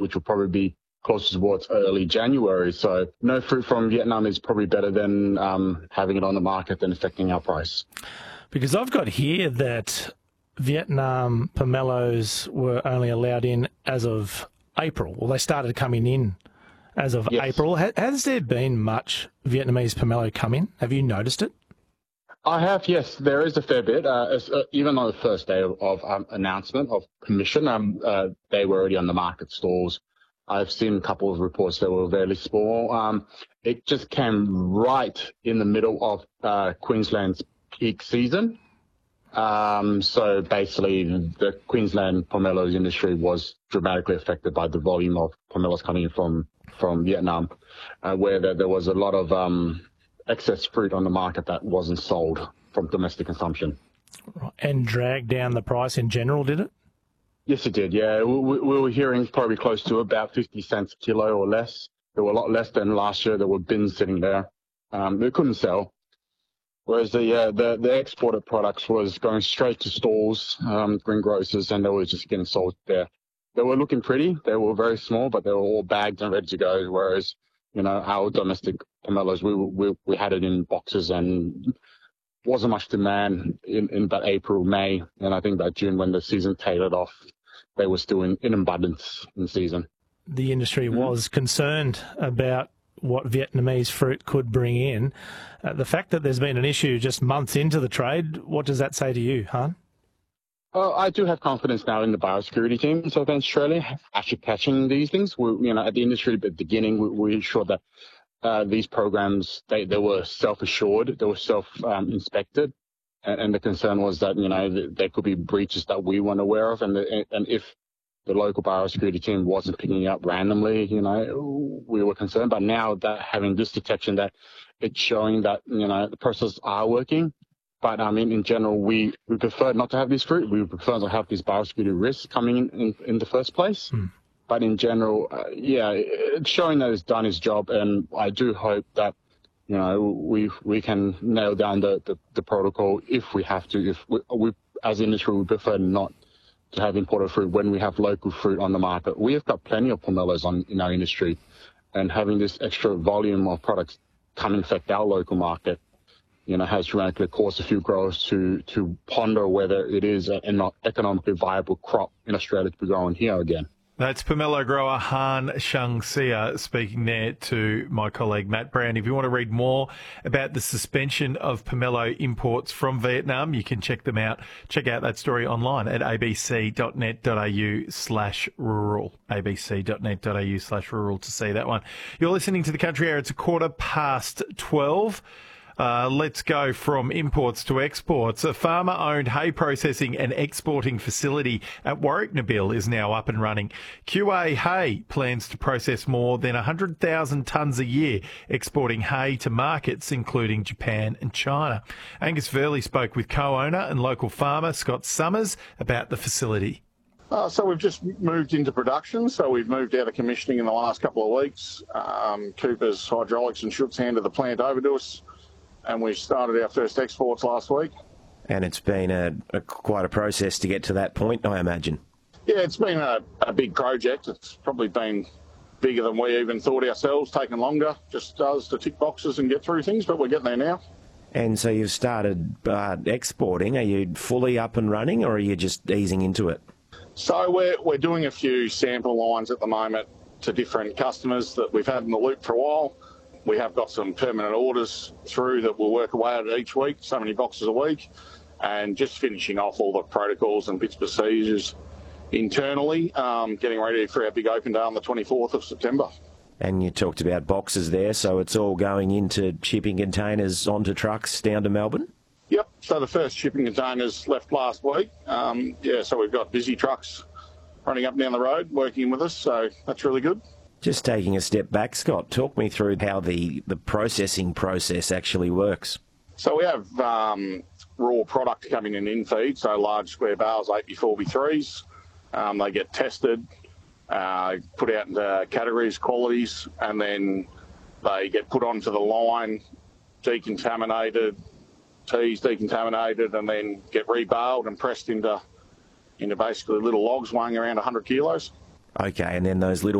which will probably be closer towards early January. So no fruit from Vietnam is probably better than having it on the market and affecting our price. Because I've got here that Vietnam pomelos were only allowed in as of April. Well, they started coming in as of April. Has there been much Vietnamese pomelo come in? Have you noticed it? I have, yes. There is a fair bit. Even on the first day of announcement of permission, they were already on the market stalls. I've seen a couple of reports that were fairly small. It just came right in the middle of Queensland's peak season. So basically, the Queensland pomelos industry was dramatically affected by the volume of pomelos coming in from Vietnam, where there was a lot of excess fruit on the market that wasn't sold from domestic consumption. And dragged down the price in general, did it? Yes, it did, yeah. We were hearing probably close to about 50 cents a kilo or less. There were a lot less than last year. There were bins sitting there. They couldn't sell. Whereas the exported products was going straight to stores, greengrocers, and they were just getting sold there. They were looking pretty. They were very small, but they were all bagged and ready to go. Whereas, our domestic pomelos, we had it in boxes and wasn't much demand in about April, May, and I think by June when the season tailored off, they were still in abundance in season. The industry was concerned about what Vietnamese fruit could bring in. The fact that there's been an issue just months into the trade, what does that say to you, Han? I do have confidence now in the biosecurity team in South Australia actually catching these things. At the industry at the beginning, we ensured that these programs, they were self-assured, they were self-inspected, and the concern was that, there could be breaches that we weren't aware of, and if the local biosecurity team wasn't picking up randomly, we were concerned. But now that having this detection, that it's showing that, the processes are working. But in general, we prefer not to have this fruit. We prefer to have these biosecurity risks coming in the first place. But in general, it's showing that it's done its job. And I do hope that, we can nail down the protocol if we have to. If we as an industry, we prefer not to have imported fruit when we have local fruit on the market. We have got plenty of pomelos in our industry, and having this extra volume of products come and affect our local market, has dramatically caused a few growers to ponder whether it is a not economically viable crop in Australia to be growing here again. That's pomelo grower Han Shang-Sia speaking there to my colleague Matt Brown. If you want to read more about the suspension of pomelo imports from Vietnam, you can check them out. Check out that story online at abc.net.au/rural. abc.net.au/rural to see that one. You're listening to The Country Hour. It's 12:15. Let's go from imports to exports. A farmer-owned hay processing and exporting facility at Warwick-Nabil is now up and running. QA Hay plans to process more than 100,000 tonnes a year, exporting hay to markets including Japan and China. Angus Verley spoke with co-owner and local farmer Scott Summers about the facility. So we've just moved into production. So we've moved out of commissioning in the last couple of weeks. Cooper's Hydraulics and Schutz handed the plant over to us, and we started our first exports last week. And it's been quite a process to get to that point, I imagine. Yeah, it's been a big project. It's probably been bigger than we even thought ourselves, taken longer, just does to tick boxes and get through things, but we're getting there now. And so you've started exporting. Are you fully up and running, or are you just easing into it? So we're doing a few sample lines at the moment to different customers that we've had in the loop for a while. We have got some permanent orders through that we'll work away at each week, so many boxes a week, and just finishing off all the protocols and bits procedures internally, getting ready for our big open day on the 24th of September. And you talked about boxes there, so it's all going into shipping containers onto trucks down to Melbourne? Yep, so the first shipping containers left last week. So we've got busy trucks running up and down the road working with us, so that's really good. Just taking a step back, Scott, talk me through how the processing process actually works. So we have raw product coming in feed, so large square bales, 8B4B3s. They get tested, put out into categories, qualities, and then they get put onto the line, decontaminated, teased, decontaminated, and then get rebaled and pressed into basically little logs weighing around 100 kilos. Okay, and then those little